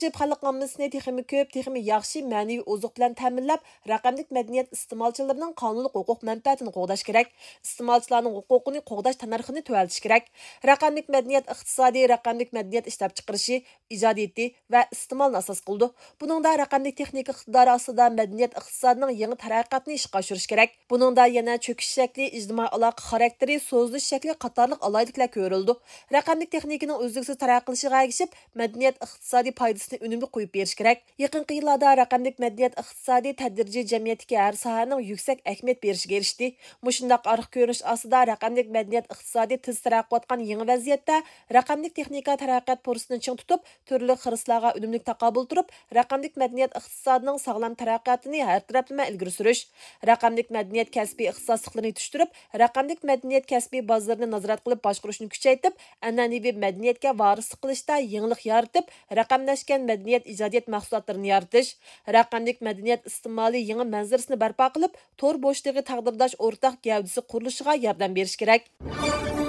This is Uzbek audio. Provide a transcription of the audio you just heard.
xalq ommasini texmi ko'p, texmi yaxshi ma'naviy ozuq bilan ta'minlab, raqamlik madaniyat iste'molchilarining qonunli huquq manfaatini qo'g'dash kerak. Iste'molchilarning huquqini qo'g'dash tannarxini tuvaltish kerak. Raqamlik madaniyat iqtisodiy raqamlik madaniyat ishlab chiqarishi, ijodiyati va iste'molni asos qildi. Buningda raqamlik texnika iqtidori ostida madaniyat iqtisodining yangi taraqqiyotini ishga oshirish kerak. Buningda yana cho'kish shakli, ijtimoiy aloqa xarakteri, so'zlish shakli qatorliq alayliklar ko'rildi. Raqamlik texnikaning uzluksiz taraqqilishiga ergishib, madaniyat iqtisodiy foydasini unumli qo'yib berish kerak. Yaqinqi yillarda raqamlik madaniyat iqtisodiy tadrijiy jamiyatga har sohaning yuksak ahamiyat berishiga erishdi. Mushundaq ariq ko'rinish ostida raqamlik madaniyat iqtisodiy tez taraqqiyotgan yangi vaziyatda raqamlik texnika taraqqiyot fursatini ching tutib, turli xirislarga unumli taqobil turib, raqamlik madaniyat iqtisodining sog'lom taraqqiyotini har taraflama ilgari surish, raqamlik madaniyat kasbiy ixtisosliklarini yetishtirib, raqamlik madaniyat kasbiy bozorini nazorat qilib boshqarishni kuchaytirib, an'anaviy madaniyatga vorislik qilishda yangilik yaratib, raqamlashgan madaniyat ijodiyat mahsulotlarini yaratish, raqamlik madaniyat iste'moli yangi manzarasini barpo qilib, tor bo'shligi taqdirdosh o'rtaq gavdasi qurilishiga yordam berish kerak.